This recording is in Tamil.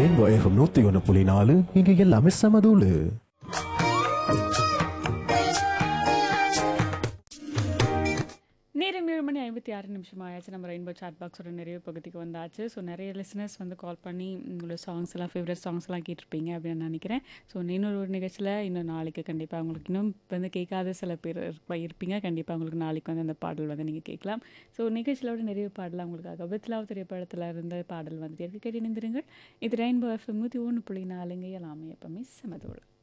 ரெயின்போ எஃப்எம் 101.4 இங்க எல்லாமே சமதூளு. நேரம் 7:56 ஆயாச்சு. நம்ம ரெயின்போ சாட் பாக்ஸோட நிறைய பகுதிக்கு வந்தாச்சு. ஸோ நிறைய லிசனர்ஸ் வந்து கால் பண்ணி உங்களோட சாங்ஸ் எல்லாம் ஃபேவரட் சாங்ஸ் எல்லாம் கேட்டிருப்பீங்க அப்படின்னு நான் நினைக்கிறேன். ஸோ இன்னொரு ஒரு நிகழ்ச்சியில் இன்னும் நாளைக்கு கண்டிப்பாக உங்களுக்கு இன்னும் வந்து கேட்காத சில பேர் இருப்பீங்க. கண்டிப்பாக உங்களுக்கு நாளைக்கு வந்து அந்த பாடல் வந்து நீங்கள் கேட்கலாம். ஸோ நிகழ்ச்சியோட நிறைய பாடலாம் உங்களுக்காக வித்லாவ் திரைப்படத்தில் இருந்த பாடல் வந்துட்டு கேட்டு இணைந்திருங்கள். இது ரெயின்போ எஃப்எம் 101.4 எல்லாமே எப்பவுமே சமதோடு.